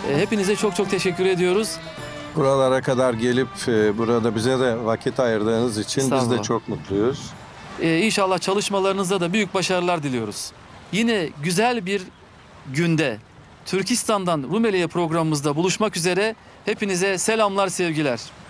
Hepinize çok çok teşekkür ediyoruz. Buralara kadar gelip burada bize de vakit ayırdığınız için biz de Estağfurullah. çok mutluyuz. İnşallah çalışmalarınızda da büyük başarılar diliyoruz. Yine güzel bir günde Türkistan'dan Rumeli'ye programımızda buluşmak üzere. Hepinize selamlar, sevgiler.